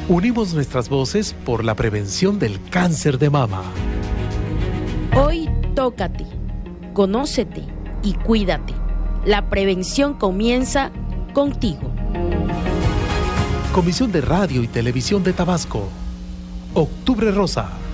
Unimos nuestras voces por la prevención del cáncer de mama. Hoy tócate, conócete y cuídate. La prevención comienza contigo. Comisión de Radio y Televisión de Tabasco. Octubre Rosa.